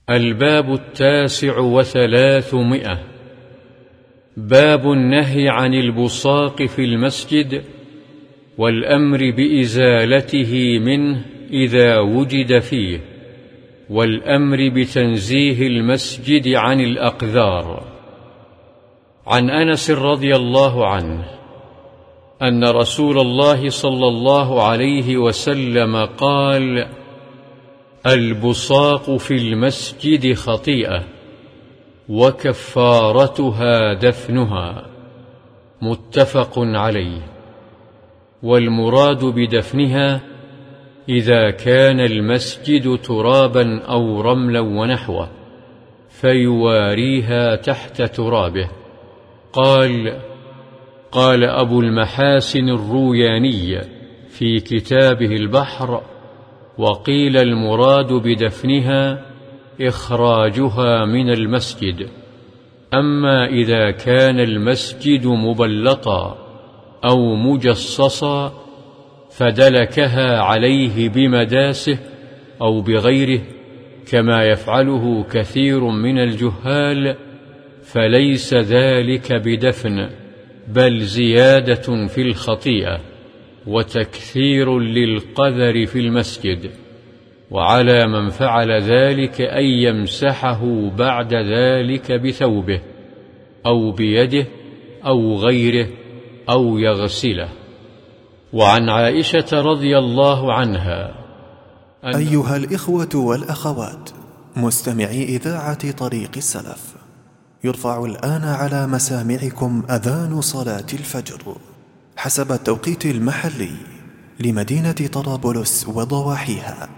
الباب 39. باب النهي عن البصاق في المسجد والأمر بإزالته منه إذا وجد فيه، والأمر بتنزيه المسجد عن الأقذار. عن أنس رضي الله عنه أن رسول الله صلى الله عليه وسلم قال: البصاق في المسجد خطيئة وكفارتها دفنها. متفق عليه. والمراد بدفنها إذا كان المسجد ترابا أو رملا ونحوه فيواريها تحت ترابه. قال أبو المحاسن الروياني في كتابه البحر: وقيل المراد بدفنها إخراجها من المسجد. أما إذا كان المسجد مبلطا أو مجصصا فدلكها عليه بمداسه أو بغيره كما يفعله كثير من الجهال، فليس ذلك بدفن، بل زيادة في الخطيئة وتكثير للقذر في المسجد. وعلى من فعل ذلك أن يمسحه بعد ذلك بثوبه أو بيده أو غيره أو يغسله. وعن عائشة رضي الله عنها أيها الإخوة والأخوات مستمعي إذاعة طريق السلف، يرفع الآن على مسامعكم أذان صلاة الفجر حسب التوقيت المحلي لمدينة طرابلس وضواحيها.